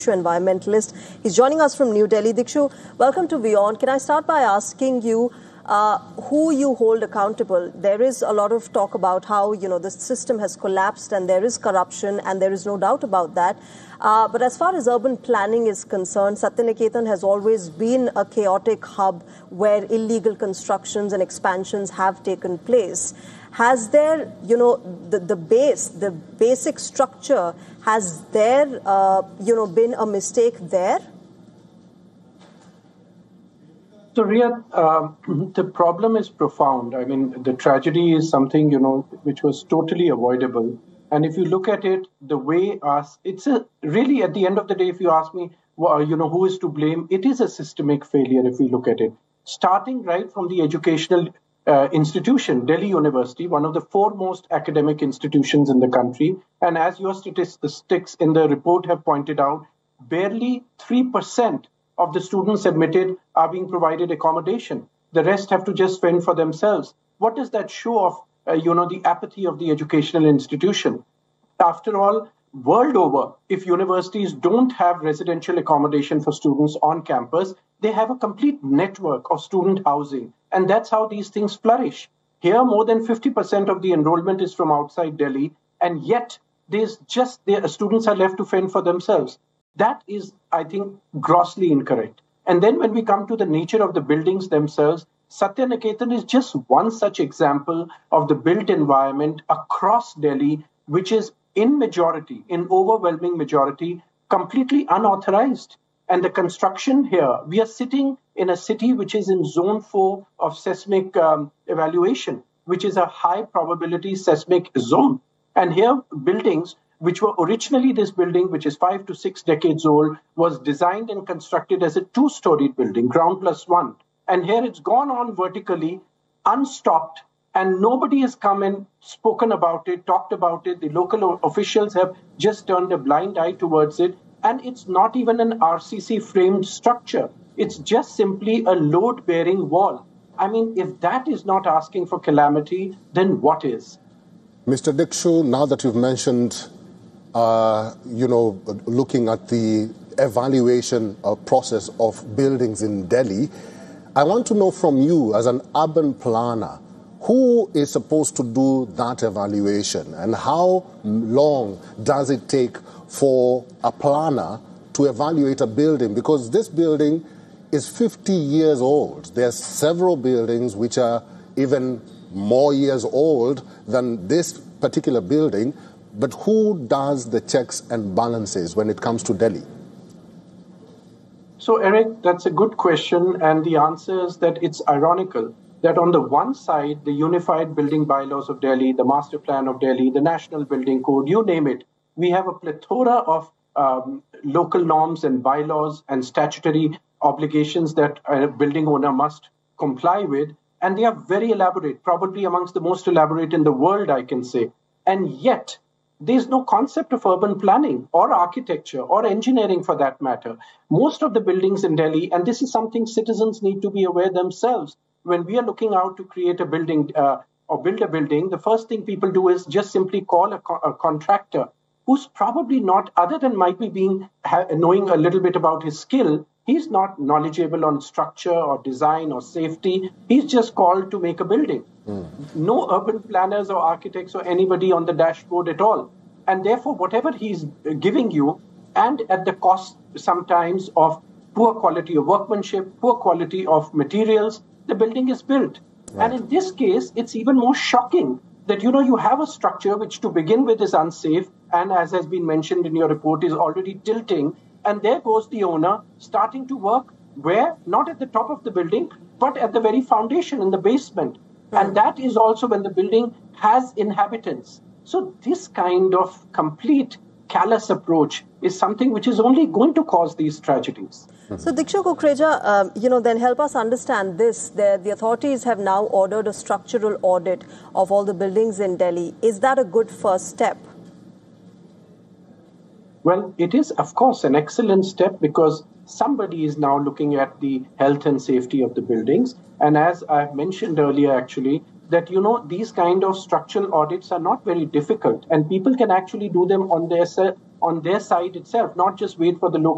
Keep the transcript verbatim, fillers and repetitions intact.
environmentalist. He's joining us from New Delhi. Dikshu, welcome to Beyond. Can I start by asking you uh, who you hold accountable? There is a lot of talk about how, you know, the system has collapsed and there is corruption, and there is no doubt about that. Uh, but as far as urban planning is concerned, Satyaniketan has always been a chaotic hub where illegal constructions and expansions have taken place. Has there, you know, the, the base, the basic structure, has there, uh, you know, been a mistake there? So, Ria, uh, the problem is profound. I mean, the tragedy is something, you know, which was totally avoidable. And if you look at it, the way us, it's a, really, at the end of the day, if you ask me, well, you know, who is to blame, it is a systemic failure if we look at it. Starting right from the educational uh, institution, Delhi University, one of the foremost academic institutions in the country. And as your statistics in the report have pointed out, barely three percent of the students admitted are being provided accommodation. The rest have to just fend for themselves. What does that show of, uh, you know, the apathy of the educational institution? After all, world over, if universities don't have residential accommodation for students on campus, they have a complete network of student housing. And that's how these things flourish. Here, more than fifty percent of the enrollment is from outside Delhi, and yet there's just the students are left to fend for themselves. That is, I think, grossly incorrect. And then when we come to the nature of the buildings themselves, Satyaniketan is just one such example of the built environment across Delhi, which is in majority, in overwhelming majority, completely unauthorized. And the construction here, we are sitting in a city which is in zone four of seismic um, evaluation, which is a high probability seismic zone. And here buildings, which were originally this building, which is five to six decades old, was designed and constructed as a two-storied building, ground plus one. And here it's gone on vertically, unstopped, and nobody has come and spoken about it, talked about it. The local officials have just turned a blind eye towards it. And it's not even an R C C-framed structure. It's just simply a load-bearing wall. I mean, if that is not asking for calamity, then what is? Mister Dikshu, now that you've mentioned, uh, you know, looking at the evaluation uh, process of buildings in Delhi, I want to know from you, as an urban planner, who is supposed to do that evaluation, and how long does it take for a planner to evaluate a building? Because this building is fifty years old. There's several buildings which are even more years old than this particular building. But who does the checks and balances when it comes to Delhi? So, Eric, that's a good question. And the answer is that it's ironical that on the one side, the Unified Building Bylaws of Delhi, the Master Plan of Delhi, the National Building Code, you name it, we have a plethora of um, local norms and bylaws and statutory obligations that a building owner must comply with. And they are very elaborate, probably amongst the most elaborate in the world, I can say. And yet, there's no concept of urban planning or architecture or engineering for that matter. Most of the buildings in Delhi, and this is something citizens need to be aware themselves, when we are looking out to create a building uh, or build a building, the first thing people do is just simply call a, co a contractor who's probably not, other than might be being ha knowing a little bit about his skill, he's not knowledgeable on structure or design or safety. He's just called to make a building. Mm. No urban planners or architects or anybody on the dashboard at all. And therefore, whatever he's giving you, and at the cost sometimes of poor quality of workmanship, poor quality of materials, the building is built. Right. And in this case, it's even more shocking that, you know, you have a structure which to begin with is unsafe, and as has been mentioned in your report, is already tilting. And there goes the owner starting to work where? Not at the top of the building, but at the very foundation in the basement. Right. And that is also when the building has inhabitants. So this kind of complete callous approach is something which is only going to cause these tragedies. So, Dikshu Kukreja, um, you know, then help us understand this. The, the authorities have now ordered a structural audit of all the buildings in Delhi. Is that a good first step? Well, it is, of course, an excellent step because somebody is now looking at the health and safety of the buildings. And as I've mentioned earlier, actually, that, you know, these kind of structural audits are not very difficult and people can actually do them on their, on their side itself, not just wait for the local